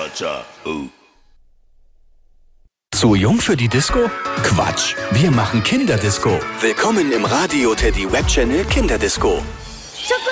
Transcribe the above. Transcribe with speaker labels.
Speaker 1: cha, ooh.
Speaker 2: Zu jung für die Disco? Quatsch, wir machen Kinderdisco. Willkommen im Radio Teddy Webchannel Kinderdisco.